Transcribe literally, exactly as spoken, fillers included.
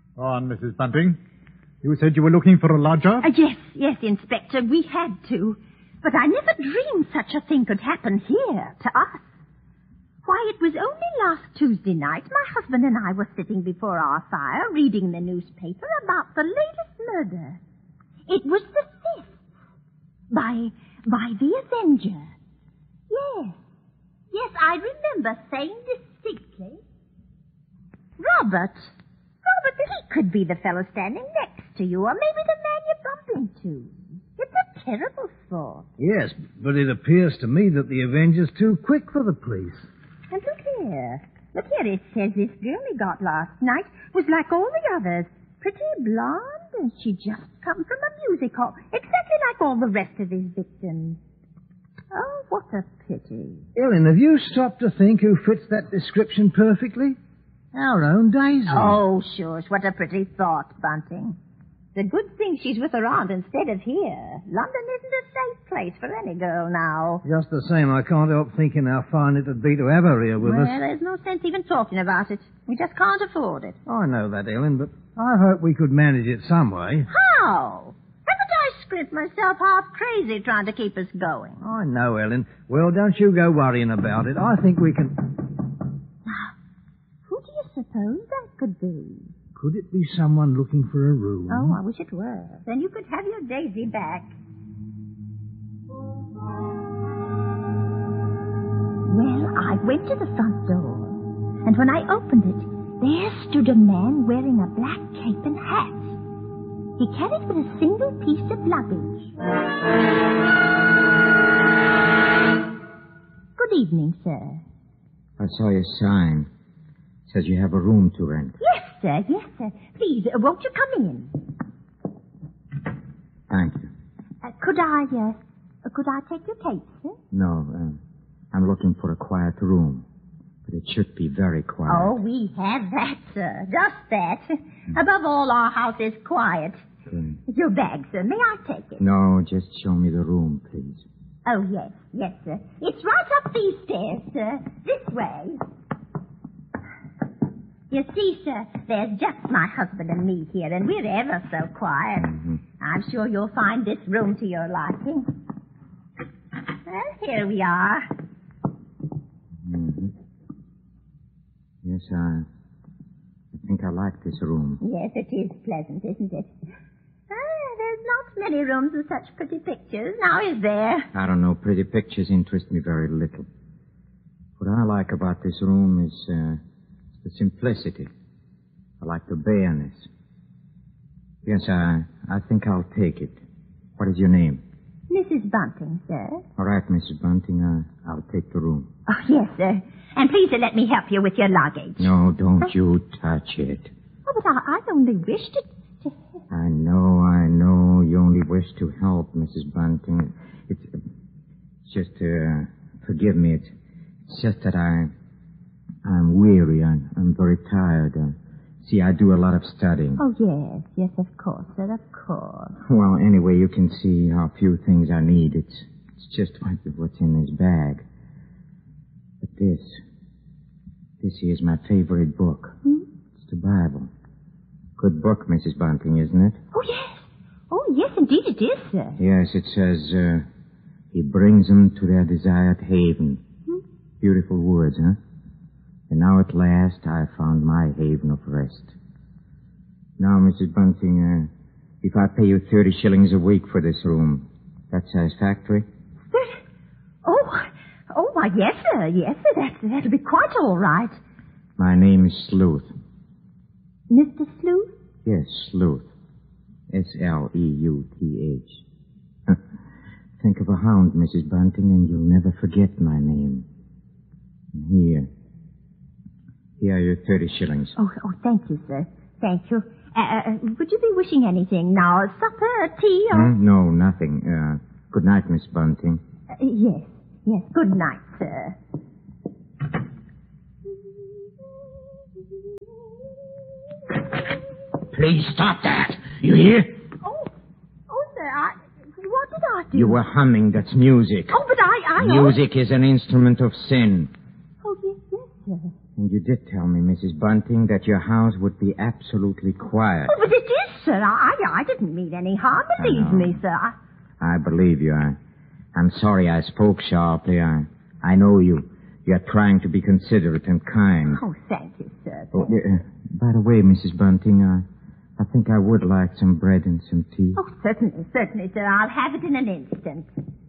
Go on, Missus Bunting. You said you were looking for a lodger? Uh, yes, yes, Inspector, we had to. But I never dreamed such a thing could happen here, to us. Why, it was only last Tuesday night my husband and I were sitting before our fire reading the newspaper about the latest murder. It was the fifth. By, by the Avenger. Yes. Yes, I remember saying distinctly. Robert. Robert, he could be the fellow standing next to you, or maybe the man you bumped into. It's a terrible thought. Yes, but it appears to me that the Avenger's too quick for the police. And look here. Look here, it says this girl he got last night was like all the others. Pretty blonde, and she just come from a music hall. Exactly like all the rest of his victims. Oh, what a pity. Ellen, have you stopped to think who fits that description perfectly? Our own Daisy. Oh, shush, what a pretty thought, Bunting. It's a good thing she's with her aunt instead of here. London isn't a safe place for any girl now. Just the same, I can't help thinking how fine it'd be to have her here with well, us. Well, there's no sense even talking about it. We just can't afford it. I know that, Ellen, but I hope we could manage it some way. How? Haven't I scrimped myself half crazy trying to keep us going? I know, Ellen. Well, don't you go worrying about it. I think we can... Now, who do you suppose that could be? Could it be someone looking for a room? Oh, I wish it were. Then you could have your Daisy back. Well, I went to the front door, and when I opened it, there stood a man wearing a black cape and hat. He carried but a single piece of luggage. Good evening, sir. I saw your sign. It says you have a room to rent. Yes, sir, yes, sir. Please, uh, won't you come in? Thank you. Uh, could I, uh, could I take your cape, sir? No, um, I'm looking for a quiet room. But it should be very quiet. Oh, we have that, sir. Just that. Above all, our house is quiet. Good. Your bag, sir. May I take it? No, just show me the room, please. Oh, yes, yes, sir. It's right up these stairs, sir. This way. You see, sir, there's just my husband and me here, and we're ever so quiet. Mm-hmm. I'm sure you'll find this room to your liking. Well, here we are. Mm-hmm. Yes, I, I think I like this room. Yes, it is pleasant, isn't it? Ah, there's not many rooms with such pretty pictures, now is there? I don't know. Pretty pictures interest me very little. What I like about this room is uh, the simplicity. I like the bareness. Yes, I, I think I'll take it. What is your name? Missus Bunting, sir. All right, Missus Bunting, uh, I'll take the room. Oh, yes, sir. And please uh, let me help you with your luggage. No, don't you touch it. Oh, but I, I only wish to... to... I know, I know. You only wish to help, Missus Bunting. It's, it's just, uh, forgive me. It's, it's just that I, I'm weary. I'm, I'm very tired. Uh, see, I do a lot of studying. Oh, yes, yes, of course, sir, of course. Well, anyway, you can see how few things I need. It's, it's just what, what's in this bag. But this, this is my favorite book. Hmm? It's the Bible. Good book, Missus Bunting, isn't it? Oh, yes. Oh, yes, indeed it is, sir. Yes, it says, uh, he brings them to their desired haven. Hmm? Beautiful words, huh? And now at last I found my haven of rest. Now, Missus Bunting, uh, if I pay you thirty shillings a week for this room, that's satisfactory? Oh, oh, why, yes, sir, yes, sir, that, that'll be quite all right. My name is Sleuth. Mister Sleuth? Yes, Sleuth. S L E U T H. Think of a hound, Missus Bunting, and you'll never forget my name. And here. Here are your thirty shillings. Oh, oh, thank you, sir. Thank you. Uh, uh, would you be wishing anything now? Supper, tea, or... Hmm? No, nothing. Uh, good night, Miss Bunting. Uh, yes, yes. Good night, sir. Please stop that. You hear? Oh, oh, sir, I... What did I do? You were humming. That's music. Oh, but I... I Music is an instrument of sin. Oh, yes, yes, sir. And You did tell me, Missus Bunting, that your house would be absolutely quiet. Oh, but it is, sir. I, I didn't mean any harm. Believe me, sir. I believe you. I, I'm sorry I spoke sharply. I, I know you. You're trying to be considerate and kind. Oh, thank you, sir. Oh, uh, by the way, Missus Bunting, I, I think I would like some bread and some tea. Oh, certainly, certainly, sir. I'll have it in an instant.